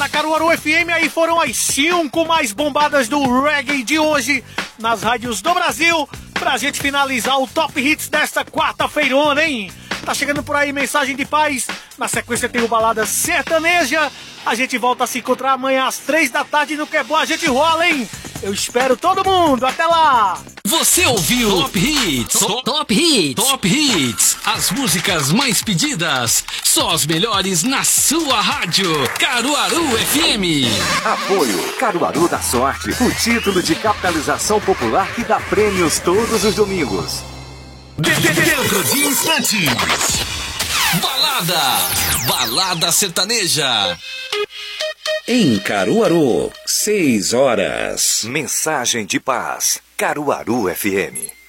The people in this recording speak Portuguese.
Caruaru FM. Aí foram as 5 mais bombadas do reggae de hoje nas rádios do Brasil, pra gente finalizar o Top Hits desta quarta-feirona, hein? Tá chegando por aí mensagem de paz. Na sequência tem o Balada Sertaneja. A gente volta a se encontrar amanhã às 3 da tarde no Que é Bom a gente rola, hein? Eu espero todo mundo. Até lá! Você ouviu Top Hits. Top Hits. Top Hits. As músicas mais pedidas. Só as melhores na sua rádio. Caruaru FM. Apoio Caruaru da Sorte. O título de capitalização popular que dá prêmios todos os domingos. Dentro de instantes. Balada sertaneja. Em Caruaru, 6 horas. Mensagem de paz. Caruaru FM.